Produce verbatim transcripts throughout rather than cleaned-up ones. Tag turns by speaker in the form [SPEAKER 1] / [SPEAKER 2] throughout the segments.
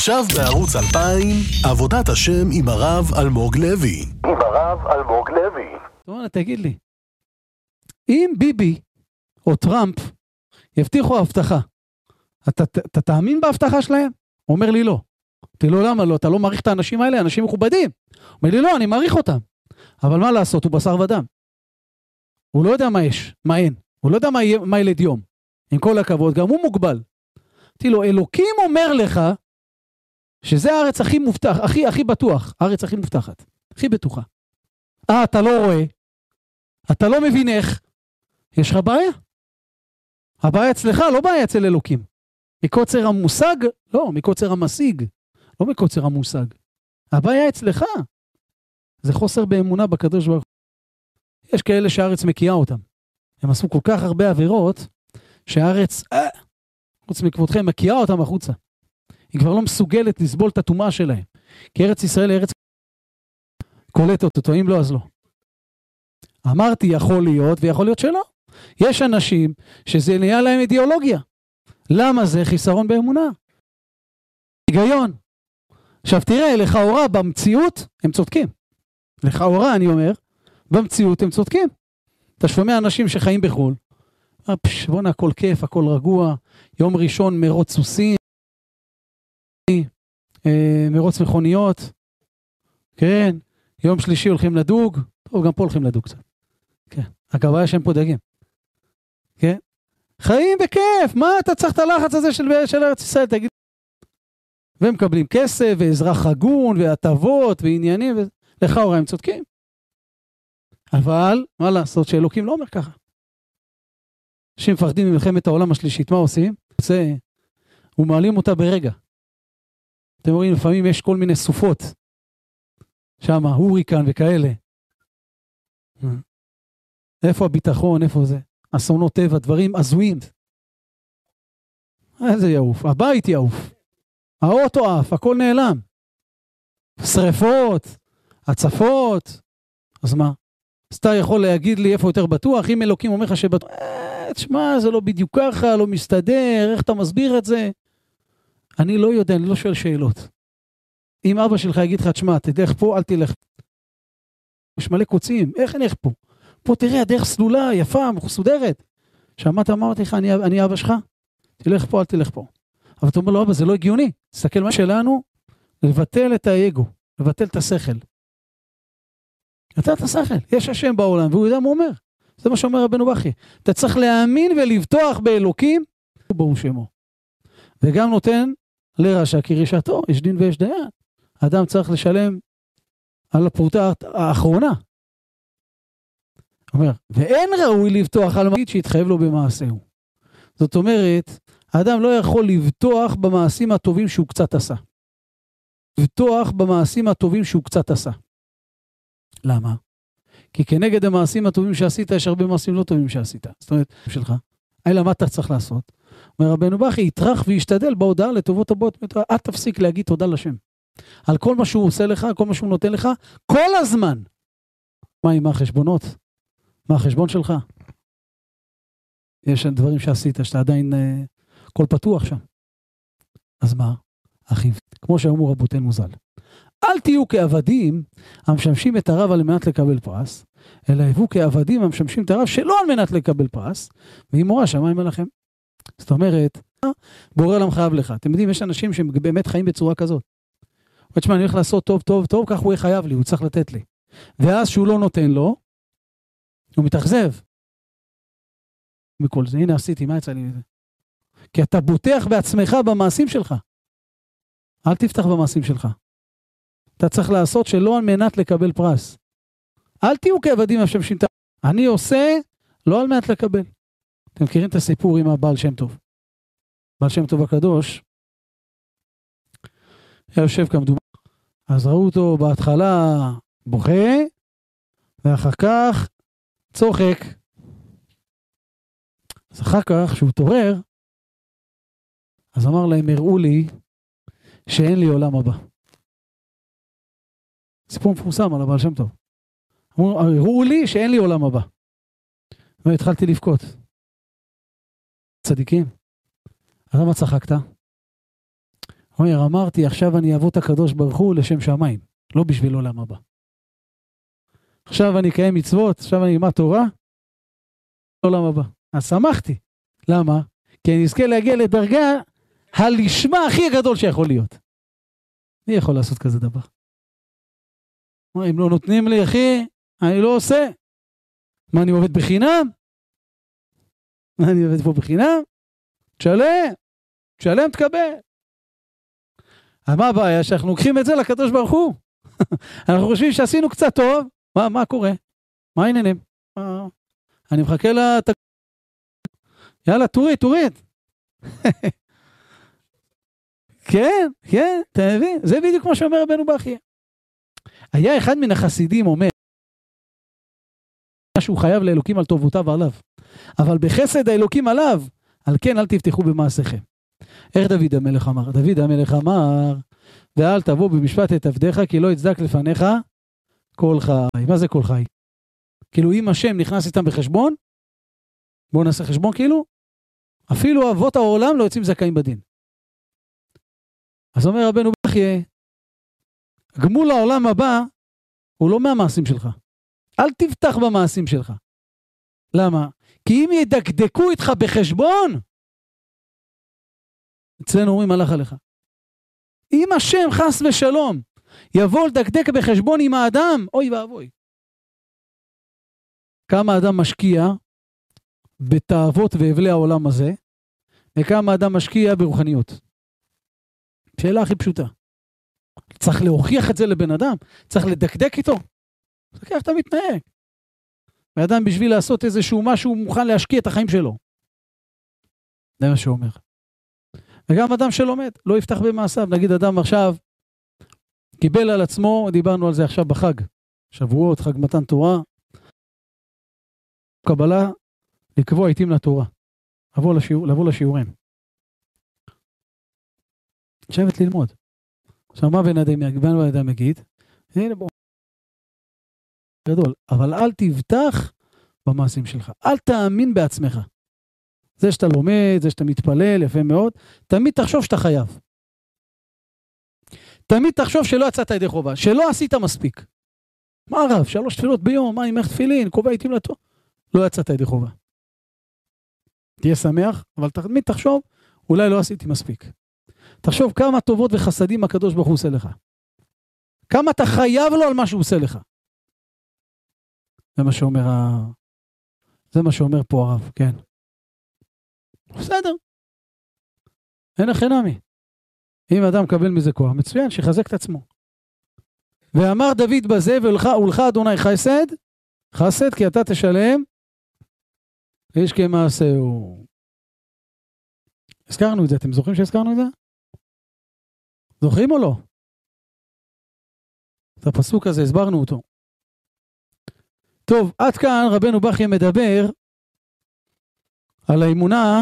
[SPEAKER 1] עכשיו בערוץ אלפיים, עבודת השם עם הרב אלמוג לוי. עם הרב אלמוג לוי.
[SPEAKER 2] תאמר, תגיד לי, אם ביבי או טראמפ יבטיחו הבטחה, אתה, אתה תאמין בהבטחה שלהם? הוא אומר לי לא. אמרתי לו, למה לא? אתה לא מעריך את האנשים האלה, אנשים מכובדים. הוא אומר לי לא, אני מעריך אותם. אבל מה לעשות, הוא בשר ודם. הוא לא יודע מה יש, מה אין. הוא לא יודע מה, מה ילד יום. עם כל הכבוד, גם הוא מוגבל. אמרתי לו, אלוקים אומר לך, שזה הארץ הכי מובטח, הכי, הכי בטוח, הארץ הכי מובטחת, הכי בטוחה. אה, אתה לא רואה, אתה לא מבין איך, יש לך בעיה? הבעיה אצלך, לא בעיה אצל אלוקים. מקוצר המושג, לא, מקוצר המשיג, לא מקוצר המושג. הבעיה אצלך, זה חוסר באמונה בקדוש ברוך הוא. יש כאלה שהארץ מקיאה אותם. הם עשו כל כך הרבה עבירות, שהארץ, אה, חוץ מכבודכם, מקיאה אותם החוצה. היא כבר לא מסוגלת לסבול את הטומאה שלהם. כי ארץ ישראל היא ארץ קולטת אותו, אם לא אז לא. אמרתי יכול להיות ויכול להיות שלא. יש אנשים שזה נהיה להם אידיאולוגיה. למה זה חיסרון באמונה? היגיון. עכשיו תראה, לכאורה במציאות הם צודקים. לכאורה אני אומר, במציאות הם צודקים. אתה שומע אנשים שחיים בחול. פש, בוא נה, הכל כיף, הכל רגוע. יום ראשון מרוץ סוסים. מרוץ מכוניות, כן, יום שלישי הולכים לדוג, טוב, גם פה הולכים לדוג קצת, כן, הכוונה שהם פה דגים, כן, חיים בכיף, מה אתה צריך את הלחץ הזה של, של ארץ ישראל, תגיד, והם מקבלים כסף, ואזרח הגון, והטבות, ועניינים, ולכאורה הם צודקים, אבל, מה לעשות, שאלוקים לא אומר ככה, אנשים מפחדים ממלחמת העולם השלישית, מה עושים? זה, ומעלים אותה ברגע, אתם רואים, לפעמים יש כל מיני סופות. שם, הוריקן וכאלה. איפה הביטחון, איפה זה? אסונות טבע, דברים עזויים. איזה יעוף? הבית יעוף. האוטו עף, הכל נעלם. שריפות, הצפות. אז מה? אז אתה יכול להגיד לי איפה יותר בטוח? אם אלוקים אומר לך שבטוח, אה, תשמע, זה לא בדיוק ככה, לא מסתדר, איך אתה מסביר את זה? אני לא יודע, אני לא שואל שאלות. אם אבא שלך יגיד לך, תשמע, תלך פה, אל תלך. יש מלא קוצים, איך נלך פה? פה תראה, הדרך סלולה, יפה, מסודרת. שמעת, אמרתי לך, אני, אני אבא שלך? תלך פה, אל תלך פה. אבל אתה אומר לו, אבא, זה לא הגיוני. תסתכל מה שלנו, לבטל את האגו, לבטל את השכל. לבטל את השכל. יש השם בעולם, והוא יודע מה הוא אומר. זה מה שאומר רבנו בכי. אתה צריך להאמין ולבטוח באלוקים, ברוך שמו. וגם נותן לרשע כרשעתו, יש דין ויש דיין. האדם צריך לשלם על הפרוטה האחרונה. אומר, ואין ראוי לבטוח על מעשית שיתחייב לו במעשהו. זאת אומרת, האדם לא יכול לבטוח במעשים הטובים שהוא קצת עשה. לבטוח במעשים הטובים שהוא קצת עשה. למה? כי כנגד המעשים הטובים שעשית, יש הרבה מעשים לא טובים שעשית. זאת אומרת, שלך, אלא מה אתה צריך לעשות? אומר רבנו בכי, יטרח וישתדל בהודעה לטובות הבאות, אל תפסיק להגיד תודה לשם. על כל מה שהוא עושה לך, כל מה שהוא נותן לך, כל הזמן. מה עם החשבונות? מה החשבון שלך? יש דברים שעשית, שאתה עדיין uh, כל פתוח שם. אז מה? אחיו, כמו שאמרו רבותינו ז"ל. אל תהיו כעבדים המשמשים את הרב על מנת לקבל פרס, אלא היוו כעבדים המשמשים את הרב שלא על מנת לקבל פרס, והיא מורה שמיים עליכם. זאת אומרת, בורא עולם חייב לך. אתם יודעים, יש אנשים שבאמת חיים בצורה כזאת. אומרת שמה, אני הולך לעשות טוב, טוב, טוב, כך הוא חייב לי, הוא צריך לתת לי. ואז שהוא לא נותן לו, הוא מתאכזב. מכל זה, הנה עשיתי, מה יצא לי מזה? כי אתה בוטח בעצמך במעשים שלך. אל תפתח במעשים שלך. אתה צריך לעשות שלא על מנת לקבל פרס. אל תהיו כעבדים המשמשים את הרב. אני עושה לא על מנת לקבל. אתם מכירים את הסיפור עם הבעל שם טוב. בעל שם טוב הקדוש, היה יושב כמדומה, אז ראו אותו בהתחלה בוכה, ואחר כך צוחק. אז אחר כך, כשהוא תורר, אז אמר להם, הראו לי שאין לי עולם הבא. סיפור מפורסם על הבעל שם טוב. הראו לי שאין לי עולם הבא. והתחלתי לבכות. צדיקים. אז למה צחקת? אומר, אמרתי, עכשיו אני אעבוד את הקדוש ברוך הוא לשם שמיים, לא בשביל עולם הבא. עכשיו אני אקיים מצוות, עכשיו אני אלמד תורה, עולם הבא. אז שמחתי. למה? כי אני אזכה להגיע לדרגה הלשמה הכי גדול שיכול להיות. מי יכול לעשות כזה דבר? אם לא נותנים לי, אחי, אני לא עושה. מה, אני עובד בחינם? מה, אני עובד פה בחינם? תשלם, תשלם תקבל. אבל מה הבעיה? שאנחנו לוקחים את זה לקדוש ברוך הוא. אנחנו חושבים שעשינו קצת טוב. מה, מה קורה? מה העניינים? מה? אני מחכה לת... יאללה, תוריד, תוריד. כן, כן, אתה מבין? זה בדיוק כמו שאומר רבנו בכי. היה אחד מן החסידים אומר, שהוא חייב לאלוקים על טובותיו עליו. אבל בחסד האלוקים עליו, על כן אל תפתחו במעשיכם. איך דוד המלך אמר? דוד המלך אמר, ואל תבוא במשפט את עבדיך, כי לא יצדק לפניך כל חי. מה זה כל חי? כאילו אם השם נכנס איתם בחשבון, בואו נעשה חשבון כאילו, אפילו אבות העולם לא יוצאים זכאים בדין. אז אומר רבנו בכי, גמול העולם הבא, הוא לא מהמעשים שלך. אל תפתח במעשים שלך. למה? כי אם ידקדקו איתך בחשבון, אצלנו אומרים הלך עליך. אם השם חס ושלום, יבוא לדקדק בחשבון עם האדם, אוי ואבוי. כמה אדם משקיע בתאוות והבלי העולם הזה, וכמה אדם משקיע ברוחניות. שאלה הכי פשוטה. צריך להוכיח את זה לבן אדם, צריך לדקדק איתו. זה כך אתה מתנהג. ואדם בשביל לעשות איזשהו משהו מוכן להשקיע את החיים שלו. זה מה שהוא אומר. וגם אדם שלומד, לא יפתח במעשיו. נגיד אדם עכשיו קיבל על עצמו, דיברנו על זה עכשיו בחג, שבועות, חג מתן תורה, קבלה, לקבוע עיתים לתורה, לבוא, לשיעור, לבוא לשיעורים. לשבת ללמוד. עכשיו מה בן אדם יגיד? בן אדם יגיד, הנה בוא. גדול, אבל אל תבטח במעשים שלך. אל תאמין בעצמך. זה שאתה לומד, זה שאתה מתפלל, יפה מאוד, תמיד תחשוב שאתה חייב. תמיד תחשוב שלא יצאת ידי חובה, שלא עשית מספיק. מה רב? שלוש תפילות ביום, מה עם איך תפילין, קובע עיתים לתורה? לא יצאת ידי חובה. תהיה שמח, אבל תמיד תחשוב, אולי לא עשיתי מספיק. תחשוב כמה טובות וחסדים הקדוש ברוך הוא עושה לך. כמה אתה חייב לו על מה שהוא עושה לך. זה מה שאומר, ה... זה מה שאומר פה הרב, כן. בסדר. אין הכי נמי. אם אדם מקבל מזה כוח, מצוין, שיחזק את עצמו. ואמר דוד בזה, ולך אדוני חסד, חסד כי אתה תשלם, איש כמעשהו. הזכרנו את זה, אתם זוכרים שהזכרנו את זה? זוכרים או לא? את הפסוק הזה, הסברנו אותו. טוב, עד כאן רבנו בכי מדבר על האמונה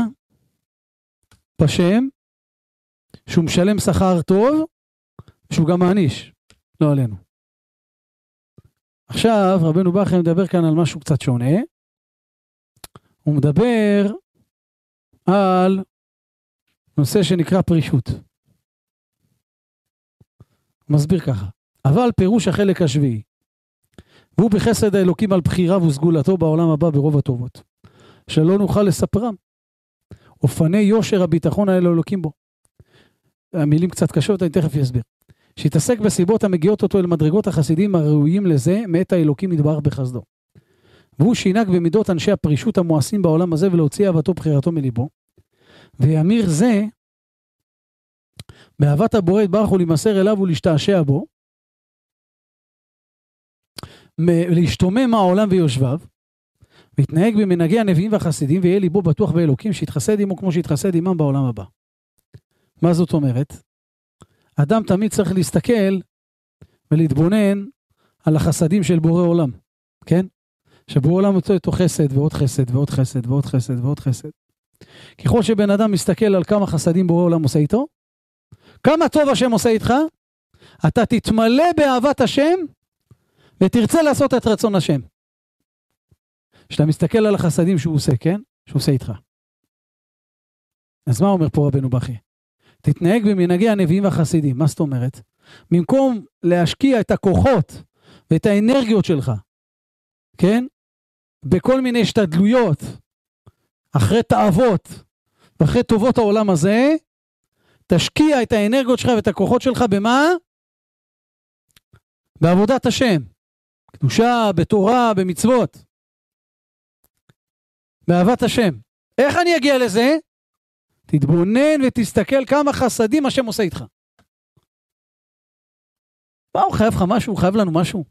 [SPEAKER 2] בשם, שהוא משלם שכר טוב, שהוא גם מעניש, לא עלינו. עכשיו רבנו בכי מדבר כאן על משהו קצת שונה, הוא מדבר על נושא שנקרא פרישות. הוא מסביר ככה, אבל פירוש החלק השביעי, והוא בחסד האלוקים על בחירה וסגולתו בעולם הבא ברוב הטובות, שלא נוכל לספרם, אופני יושר הביטחון האלה אלוקים בו. המילים קצת קשות, אני תכף אסביר. שיתעסק בסיבות המגיעות אותו אל מדרגות החסידים הראויים לזה, מאת האלוקים יתברך בחסדו. והוא שינק במידות אנשי הפרישות המואסים בעולם הזה, ולהוציא אהבתו בחירתו מליבו. וימיר זה, באהבת הבורא יתברך ולהימסר אליו ולהשתעשע בו, להשתומם מהעולם ויושביו, והתנהג במנהגי הנביאים והחסידים, ויהיה ליבו בטוח באלוקים, שיתחסד עמו כמו שיתחסד עמם בעולם הבא. מה זאת אומרת? אדם תמיד צריך להסתכל ולהתבונן על החסדים של בורא עולם, כן? שבורא עולם יוצא איתו חסד ועוד חסד ועוד חסד ועוד חסד ועוד חסד. ככל שבן אדם מסתכל על כמה חסדים בורא עולם עושה איתו, כמה טוב השם עושה איתך, אתה תתמלא באהבת השם, ותרצה לעשות את רצון השם. כשאתה מסתכל על החסדים שהוא עושה, כן? שהוא עושה איתך. אז מה אומר פה רבנו בכי? תתנהג במנהגי הנביאים והחסידים. מה זאת אומרת? במקום להשקיע את הכוחות ואת האנרגיות שלך, כן? בכל מיני השתדלויות, אחרי תאוות, ואחרי טובות העולם הזה, תשקיע את האנרגיות שלך ואת הכוחות שלך במה? בעבודת השם. קדושה, בתורה, במצוות. באהבת השם. איך אני אגיע לזה? תתבונן ותסתכל כמה חסדים השם עושה איתך. מה, הוא חייב לך משהו? הוא חייב לנו משהו?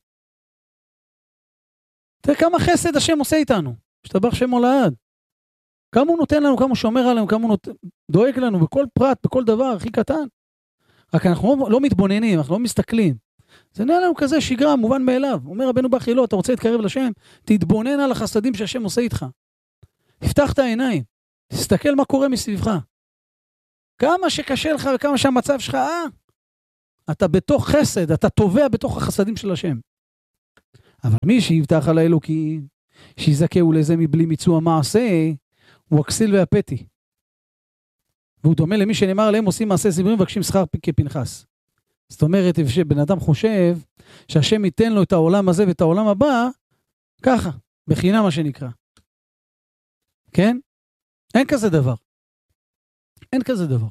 [SPEAKER 2] תראה כמה חסד השם עושה איתנו. שתבח שם הולד. כמה הוא נותן לנו, כמה הוא שומר עלינו, כמה הוא נות... דואג לנו בכל פרט, בכל דבר, הכי קטן. רק אנחנו לא, לא מתבוננים, אנחנו לא מסתכלים. זה נראה לנו כזה שגרה, מובן מאליו. אומר רבנו בכי, לא, אתה רוצה להתקרב לשם? תתבונן על החסדים שהשם עושה איתך. תפתח את העיניים. תסתכל מה קורה מסביבך. כמה שקשה לך וכמה שהמצב שלך, אה? אתה בתוך חסד, אתה תובע בתוך החסדים של השם. אבל מי שיבטח על האלוקים, שיזכהו לזה מבלי מיצוע מעשה, הוא הכסיל והפתי. והוא דומה למי שנאמר עליהם עושים מעשה זמרים מבקשים שכר כפנחס. זאת אומרת, שבן אדם חושב שהשם ייתן לו את העולם הזה ואת העולם הבא, ככה, בחינם מה שנקרא. כן? אין כזה דבר. אין כזה דבר.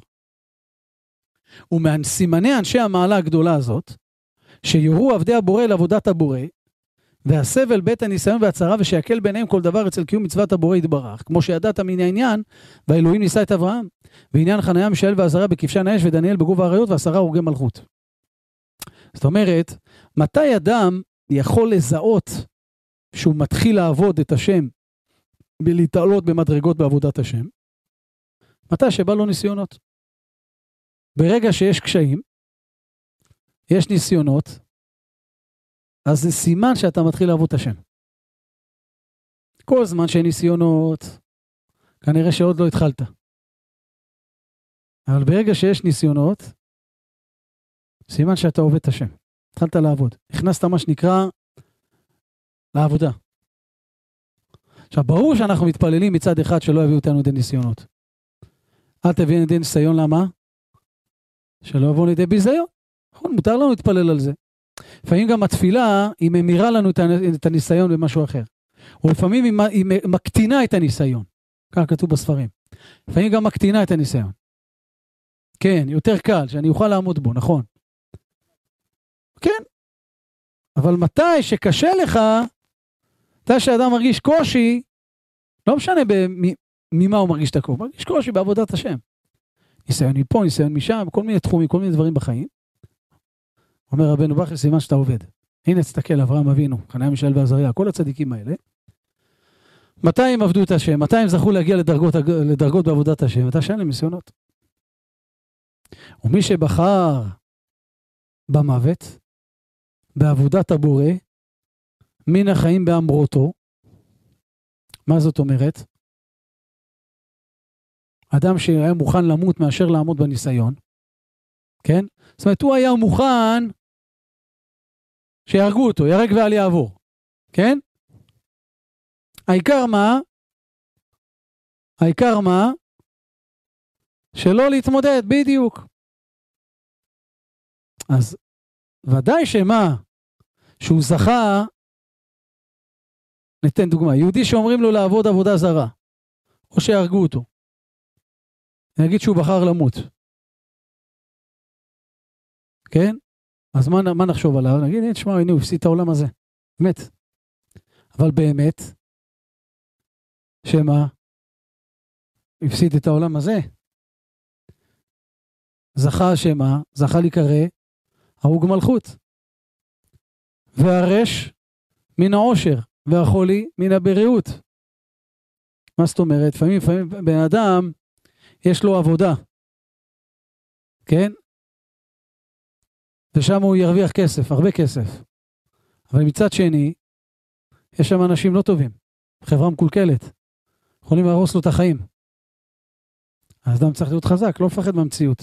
[SPEAKER 2] ומסימני אנשי המעלה הגדולה הזאת, שיורו עבדי הבורא לעבודת הבורא, והסבל בית הניסיון והצרה, ושיקל ביניהם כל דבר אצל קיום מצוות הבורא יתברך, כמו שידעת מן העניין, והאלוהים ניסה את אברהם, ועניין חניה מישאל ועזריה בכבשן האש, ודניאל בגוב האריות, ועשרה הורגי מלכות. זאת אומרת, מתי אדם יכול לזהות שהוא מתחיל לעבוד את השם, בלהתעלות במדרגות בעבודת השם? מתי שבא לו ניסיונות. ברגע שיש קשיים, יש ניסיונות, אז זה סימן שאתה מתחיל לעבוד את השם. כל זמן שאין ניסיונות, כנראה שעוד לא התחלת. אבל ברגע שיש ניסיונות, סימן שאתה עובד את השם. התחלת לעבוד. הכנסת מה שנקרא לעבודה. עכשיו, ברור שאנחנו מתפללים מצד אחד שלא יביאו אותנו לידי ניסיונות. אל תביא לידי ניסיון, למה? שלא יבואו לידי ביזיון. נכון, מותר לנו להתפלל על זה. לפעמים גם התפילה, היא ממירה לנו את הניסיון במשהו אחר. או לפעמים היא מקטינה את הניסיון. כך כתוב בספרים. לפעמים גם מקטינה את הניסיון. כן, יותר קל, שאני אוכל לעמוד בו, נכון. כן. אבל מתי שקשה לך, מתי שאדם מרגיש קושי, לא משנה ממה הוא מרגיש את הקושי, מרגיש קושי בעבודת השם. ניסיון מפה, ניסיון משם, כל מיני תחומים, כל מיני דברים בחיים. אומר רבנו בכי, סימן שאתה עובד. הנה תסתכל, אברהם אבינו, חניה מישאל ועזריה, כל הצדיקים האלה. מתי הם עבדו את השם? מתי הם זכו להגיע לדרגות, לדרגות בעבודת השם? מתי שאין להם ניסיונות. ומי שבחר במוות, בעבודת הבורא, מן החיים באמרותו, מה זאת אומרת? אדם שהיה מוכן למות מאשר לעמוד בניסיון, כן? זאת אומרת, הוא היה מוכן שיהרגו אותו, ירג ואל יעבור, כן? העיקר מה? העיקר מה? שלא להתמודד, בדיוק. אז ודאי שמה? שהוא זכה, ניתן דוגמה, יהודי שאומרים לו לעבוד עבודה זרה, או שיהרגו אותו. נגיד שהוא בחר למות. כן? אז מה, מה נחשוב עליו? נגיד, תשמע, הנה, הוא הפסיד את העולם הזה. באמת. אבל באמת, שמה? הפסיד את העולם הזה. זכה שמה? זכה להיקרא הרוג מלכות. והרש מן העושר, והחולי מן הבריאות. מה זאת אומרת? לפעמים, לפעמים בן אדם, יש לו עבודה. כן? ושם הוא ירוויח כסף, הרבה כסף. אבל מצד שני, יש שם אנשים לא טובים. חברה מקולקלת. יכולים להרוס לו את החיים. אז אדם צריך להיות חזק, לא מפחד מהמציאות.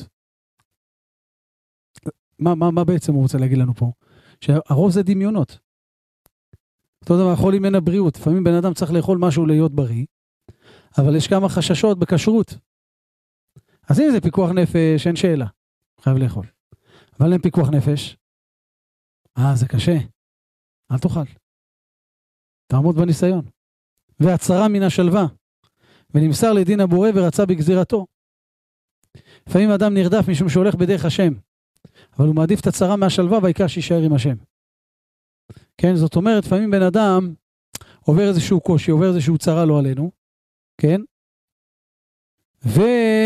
[SPEAKER 2] מה, מה, מה בעצם הוא רוצה להגיד לנו פה? שהרוב זה דמיונות. אותו דבר, חולי מן הבריאות. לפעמים בן אדם צריך לאכול משהו להיות בריא, אבל יש כמה חששות בכשרות. אז אם זה פיקוח נפש, אין שאלה. חייב לאכול. אבל אין פיקוח נפש. אה, זה קשה. אל תאכל. תעמוד בניסיון. והצרה מן השלווה. ונמסר לדין הבורא ורצה בגזירתו. לפעמים אדם נרדף משום שהולך בדרך השם. אבל הוא מעדיף את הצרה מהשלווה והעיקר שישאר עם השם. כן, זאת אומרת, לפעמים בן אדם עובר איזשהו קושי, עובר איזשהו צרה לא עלינו. כן? והוא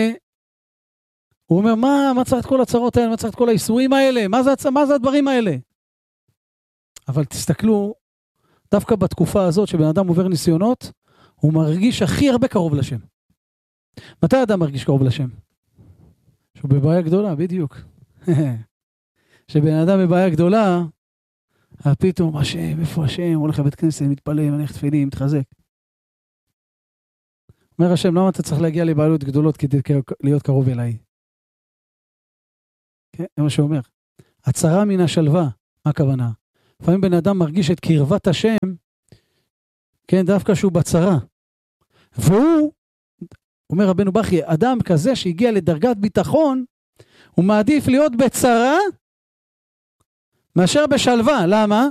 [SPEAKER 2] אומר, מה, מה צריך את כל הצרות האלה? מה צריך את כל האיסורים האלה? מה זה, מה זה הדברים האלה? אבל תסתכלו, דווקא בתקופה הזאת שבן אדם עובר ניסיונות, הוא מרגיש הכי הרבה קרוב לשם. מתי אדם מרגיש קרוב לשם? שהוא בבעיה גדולה, בדיוק. שבן אדם בבעיה גדולה, פתאום, השם, איפה השם? הולך לבית כנסת, מתפלל, מניח תפילין, מתחזק. אומר השם, למה אתה צריך להגיע לבעלות גדולות כדי להיות קרוב אליי? כן, זה מה שאומר. הצרה מן השלווה, מה הכוונה? לפעמים בן אדם מרגיש את קרבת השם, כן, דווקא שהוא בצרה. והוא, אומר רבנו בכי, אדם כזה שהגיע לדרגת ביטחון, הוא מעדיף להיות בצרה, מאשר בשלווה. למה?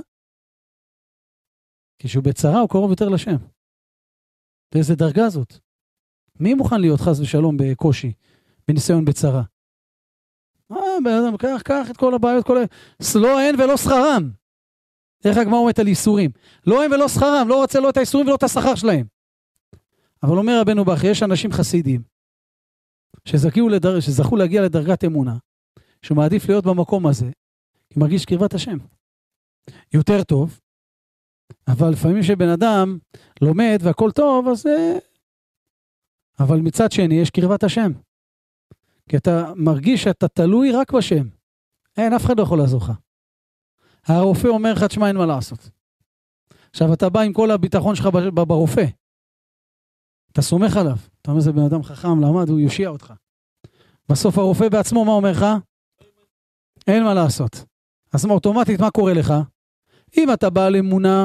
[SPEAKER 2] כי שהוא בצרה הוא קרוב יותר לשם. באיזה דרגה זאת? מי מוכן להיות חס ושלום בקושי, בניסיון בצרה? אה, בן אדם, קח, קח את כל הבעיות, כל ה... לא אין ולא שכרם. איך הגמרא אומרת על איסורים? לא אין ולא שכרם, לא רוצה לא את האיסורים ולא את השכר שלהם. אבל אומר רבנו בכי, יש אנשים חסידים, שזכו, לדר... שזכו להגיע לדרגת אמונה, שהוא מעדיף להיות במקום הזה, כי מרגיש קרבת השם. יותר טוב, אבל לפעמים שבן אדם לומד והכל טוב, אז... אבל מצד שני יש קרבת השם. כי אתה מרגיש שאתה תלוי רק בשם. אין, אף אחד לא יכול לעזור לך. הרופא אומר לך, תשמע, אין מה לעשות. עכשיו אתה בא עם כל הביטחון שלך ברופא. אתה סומך עליו. אתה אומר, זה בן אדם חכם, למד, הוא יושיע אותך. בסוף הרופא בעצמו, מה אומר לך? אין מה לעשות. אז אוטומטית, מה קורה לך? אם אתה בעל אמונה,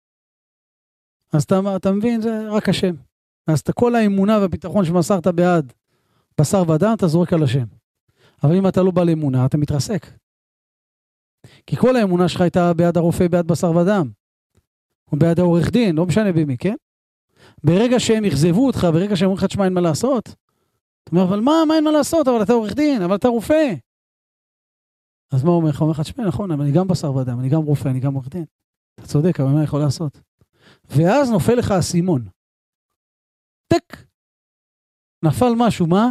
[SPEAKER 2] אז אתה, אתה מבין, זה רק השם. אז אתה כל האמונה והביטחון שמסרת בעד בשר ודם, אתה זורק על השם. אבל אם אתה לא בעל אמונה, אתה מתרסק. כי כל האמונה שלך הייתה בעד הרופא, בעד בשר ודם. או בעד העורך דין, לא משנה במי, כן? ברגע שהם יחזבו אותך, ברגע שהם אומרים לך, תשמע, אין מה לעשות. אתה אומר, אבל מה, מה אין מה לעשות? אבל אתה עורך דין, אבל אתה רופא. אז מה אומר לך? אומר לך, תשמע, נכון, אבל אני גם בשר ודם, אני גם רופא, אני גם עורך דין. אתה צודק, אבל מה יכול לעשות? ואז נופל לך הסימון. טק! נפל משהו, מה?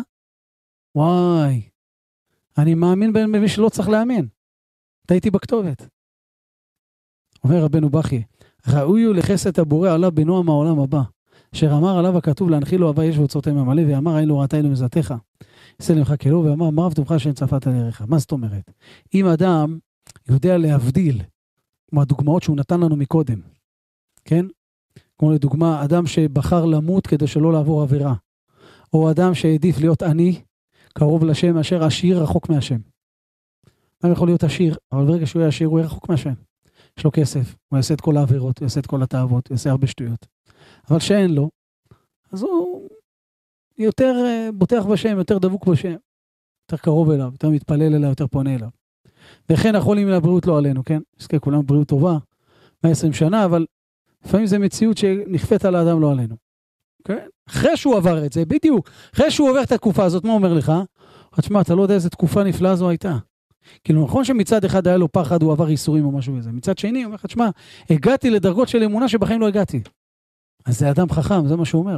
[SPEAKER 2] וואי, אני מאמין במי שלא צריך להאמין. אתה הייתי בכתובת. אומר רבנו בכי, ראוי הוא לחסד הבורא עליו בנועם העולם הבא, אשר אמר עליו הכתוב להנחיל לו אהבה יש ואוצרותיהם ממלא, ואמר אין לו ראתה אלו מזעתך, עשה למך כלו, ואמר מה רב טובך שאין צפת על ערך. מה זאת אומרת? אם אדם יודע להבדיל, כמו הדוגמאות שהוא נתן לנו מקודם, כן? כמו לדוגמה, אדם שבחר למות כדי שלא לעבור עבירה, או אדם שהעדיף להיות עני, קרוב לשם, מאשר עשיר רחוק מהשם. אדם יכול להיות עשיר, אבל ברגע שהוא יהיה עשיר, הוא יהיה רחוק מהשם. יש לו כסף, הוא יעשה את כל העבירות, הוא יעשה את כל התאוות, הוא יעשה הרבה שטויות. אבל שאין לו, אז הוא יותר בוטח בשם, יותר דבוק בשם, יותר קרוב אליו, יותר מתפלל אליו, יותר פונה אליו. וכן החולים לבריאות לא עלינו, כן? נזכה כולם בריאות טובה, מאה ועשרים שנה, אבל לפעמים זה מציאות שנכפת על האדם לא עלינו. כן? אחרי שהוא עבר את זה, בדיוק, אחרי שהוא עובר את התקופה הזאת, מה אומר לך? תשמע, אתה לא יודע איזה תקופה נפלאה זו הייתה. כאילו נכון שמצד אחד היה לו פחד, הוא עבר איסורים או משהו כזה. מצד שני, הוא אומר לך, תשמע, הגעתי לדרגות של אמונה שבחיים לא הגעתי. אז זה אדם חכם, זה מה שהוא אומר.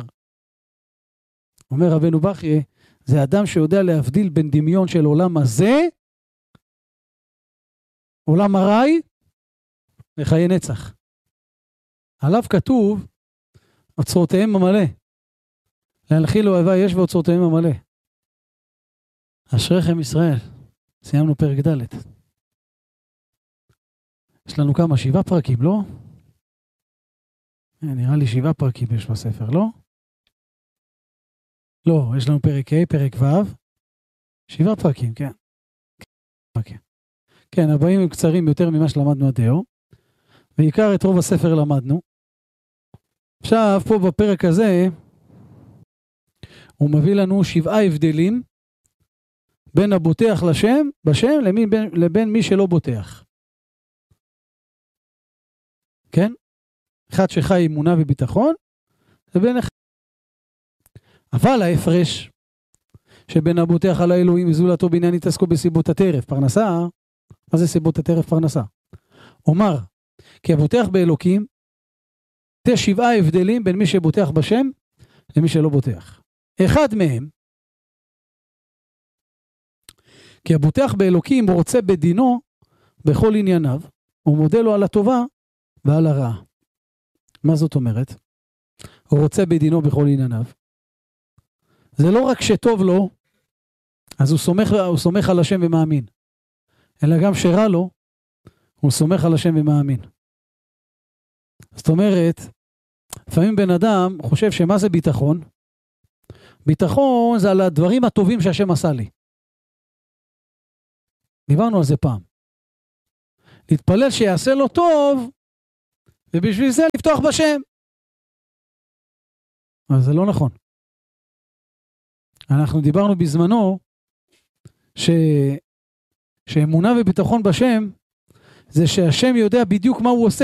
[SPEAKER 2] אומר רבנו בכי, זה אדם שיודע להבדיל בין דמיון של עולם הזה, עולם הרי, וחיי נצח. עליו כתוב, אוצרותיהם המלא. להנחיל לו אהבה יש ואוצרותיהם המלא. אשריכם ישראל. סיימנו פרק ד'. יש לנו כמה? שבעה פרקים, לא? נראה לי שבעה פרקים יש בספר, לא? לא, יש לנו פרק ה', פרק ו', שבעה פרקים, כן. פרקים. כן, הבאים הם קצרים יותר ממה שלמדנו עד היום, ועיקר את רוב הספר למדנו. עכשיו, פה בפרק הזה, הוא מביא לנו שבעה הבדלים בין הבוטח לשם, בשם, למי, בין, לבין מי שלא בוטח. כן? אחד שחי אמונה וביטחון, לבין אחד. אבל ההפרש, שבין הבוטח על האלוהים וזולתו בעניין התעסקו בסיבות הטרף, פרנסה, מה זה סיבות הטרף פרנסה? אומר, כי הבוטח באלוקים, זה שבעה הבדלים בין מי שבוטח בשם, למי שלא בוטח. אחד מהם, כי הבוטח באלוקים הוא רוצה בדינו, בכל ענייניו, הוא מודה לו על הטובה ועל הרעה. מה זאת אומרת? הוא רוצה בדינו בכל ענייניו. זה לא רק שטוב לו, אז הוא סומך, הוא סומך על השם ומאמין. אלא גם שרע לו, הוא סומך על השם ומאמין. זאת אומרת, לפעמים בן אדם חושב שמה זה ביטחון? ביטחון זה על הדברים הטובים שהשם עשה לי. דיברנו על זה פעם. להתפלל שיעשה לו טוב, ובשביל זה לפתוח בשם. אבל זה לא נכון. אנחנו דיברנו בזמנו, ש... שאמונה וביטחון בשם, זה שהשם יודע בדיוק מה הוא עושה.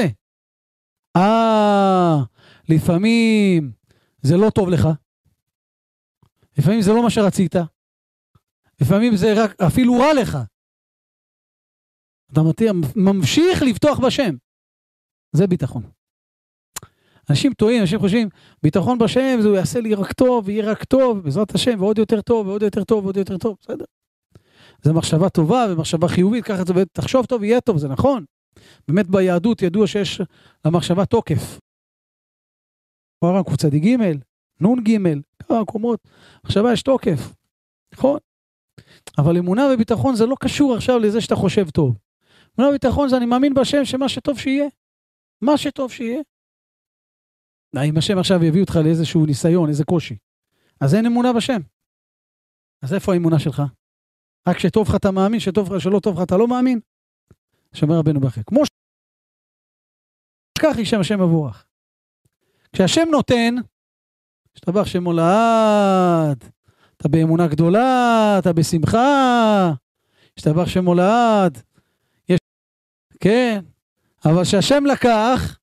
[SPEAKER 2] אה, לפעמים זה לא טוב לך. לפעמים זה לא מה שרצית. לפעמים זה רק, אפילו רע לך. אתה ממשיך לפתוח בשם. זה ביטחון. אנשים טועים, אנשים חושבים, ביטחון בשם, זה הוא יעשה לי רק טוב, ויהיה רק טוב, בעזרת השם, ועוד יותר טוב, ועוד יותר טוב, ועוד יותר טוב, בסדר. זה מחשבה טובה, ומחשבה חיובית, ככה זה, תחשוב טוב, יהיה טוב, זה נכון. באמת ביהדות ידוע שיש למחשבה תוקף. קוראים קבוצה די ג', נון ג', כמה מקומות, מחשבה יש תוקף. נכון? אבל אמונה וביטחון זה לא קשור עכשיו לזה שאתה חושב טוב. אמונה וביטחון זה אני מאמין בשם שמה שטוב שיהיה. מה שטוב שיהיה. אם השם עכשיו יביא אותך לאיזשהו ניסיון, איזה קושי, אז אין אמונה בשם. אז איפה האמונה שלך? רק שטוב לך אתה מאמין, שטוב לך, שלא טוב לך אתה לא מאמין? שומר רבנו בכי. כמו שכך ישם השם מבורך. כשהשם נותן, שתבח שמו לעד, אתה באמונה גדולה, אתה בשמחה, שתבח שמו לעד, יש... כן, אבל שהשם לקח,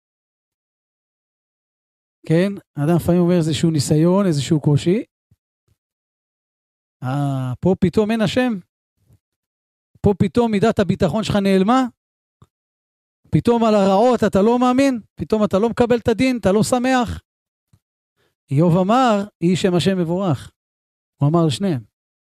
[SPEAKER 2] כן, אדם לפעמים אומר איזשהו ניסיון, איזשהו קושי, אה, פה פתאום אין השם, פה פתאום מידת הביטחון שלך נעלמה, פתאום על הרעות אתה לא מאמין, פתאום אתה לא מקבל את הדין, אתה לא שמח. איוב אמר, יהי שם השם מבורך. הוא אמר לשניהם.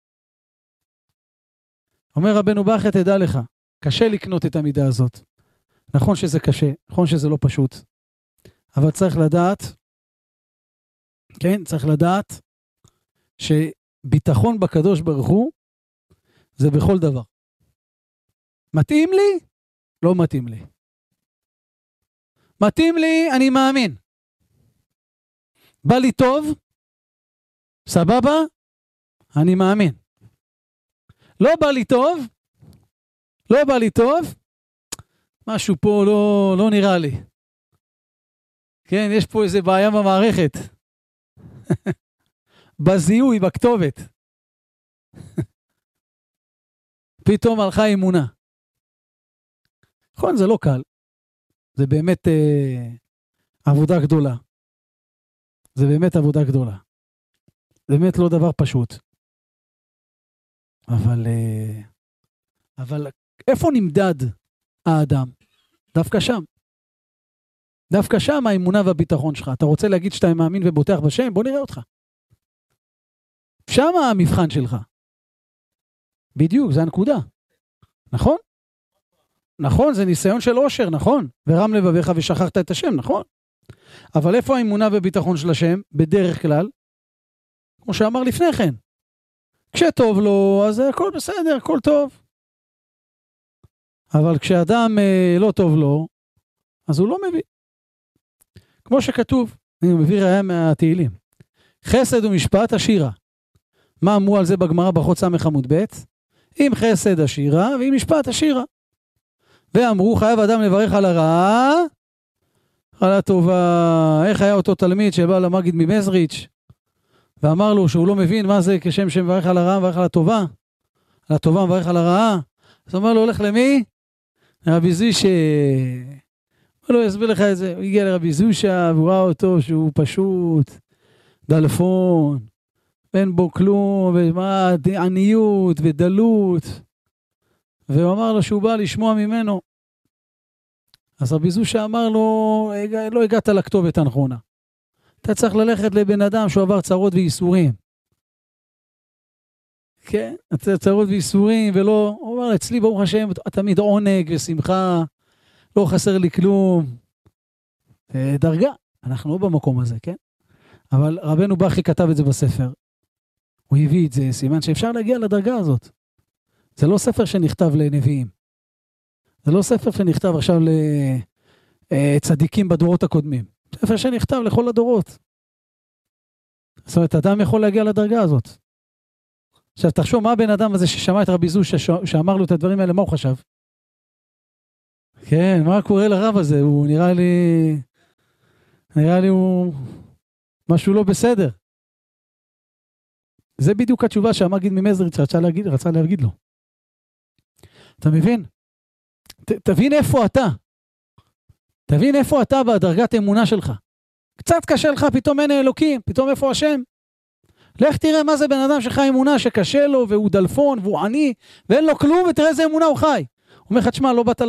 [SPEAKER 2] אומר רבנו בכי, תדע לך, קשה לקנות את המידה הזאת. נכון שזה קשה, נכון שזה לא פשוט, אבל צריך לדעת, כן, צריך לדעת, שביטחון בקדוש ברוך הוא, זה בכל דבר. מתאים לי? לא מתאים לי. מתאים לי, אני מאמין. בא לי טוב, סבבה, אני מאמין. לא בא לי טוב, לא בא לי טוב, משהו פה לא, לא נראה לי. כן, יש פה איזה בעיה במערכת. בזיהוי, בכתובת. פתאום הלכה אמונה. נכון, זה לא קל. זה באמת אה, עבודה גדולה. זה באמת עבודה גדולה. זה באמת לא דבר פשוט. אבל, אה, אבל איפה נמדד האדם? דווקא שם. דווקא שם האמונה והביטחון שלך. אתה רוצה להגיד שאתה מאמין ובוטח בשם? בוא נראה אותך. שם המבחן שלך. בדיוק, זה הנקודה. נכון? נכון, זה ניסיון של אושר, נכון? ורם לבביך ושכחת את השם, נכון? אבל איפה האמונה וביטחון של השם? בדרך כלל, כמו שאמר לפני כן. כשטוב לו, אז הכל בסדר, הכל טוב. אבל כשאדם אה, לא טוב לו, אז הוא לא מביא. כמו שכתוב, אני מביא ראיה מהתהילים. חסד ומשפט השירה. מה אמרו על זה בגמרא בחות סמך עמוד ב'? אם חסד השירה, ואם משפט השירה. ואמרו, חייב אדם לברך על הרעה, על הטובה. איך היה אותו תלמיד שבא למגיד ממזריץ', ואמר לו שהוא לא מבין מה זה כשם שמברך על הרעה, מברך על הטובה. על הטובה מברך על הרעה. אז הוא אומר לו, הולך למי? רבי זושה. הוא לא יסביר לך את זה. הוא הגיע לרבי זושה, והוא ראה אותו שהוא פשוט דלפון, אין בו כלום, ומה, עניות ודלות. והוא אמר לו שהוא בא לשמוע ממנו. אז רבי זושה אמר לו, לא הגעת לכתובת הנכונה. אתה צריך ללכת לבן אדם שהוא עבר צרות וייסורים. כן, צרות וייסורים, ולא, הוא אומר, אצלי ברוך השם, תמיד עונג ושמחה, לא חסר לי כלום. דרגה, אנחנו לא במקום הזה, כן? אבל רבנו בכי כתב את זה בספר. הוא הביא את זה, סימן שאפשר להגיע לדרגה הזאת. זה לא ספר שנכתב לנביאים. זה לא ספר שנכתב עכשיו לצדיקים בדורות הקודמים. ספר שנכתב לכל הדורות. זאת אומרת, אדם יכול להגיע לדרגה הזאת. עכשיו, תחשוב מה הבן אדם הזה ששמע את רבי זושה, שאמר לו את הדברים האלה, מה הוא חשב? כן, מה קורה לרב הזה? הוא נראה לי, נראה לי הוא משהו לא בסדר. זה בדיוק התשובה שהמגיד ממזריץ' רצה להגיד, רצה להגיד לו. אתה מבין? ת, תבין איפה אתה. תבין איפה אתה בדרגת אמונה שלך. קצת קשה לך, פתאום אין אלוקים, פתאום איפה השם. לך תראה מה זה בן אדם שחי אמונה שקשה לו, והוא דלפון, והוא עני, ואין לו כלום, ותראה איזה אמונה הוא חי. הוא אומר לך, תשמע, לא באת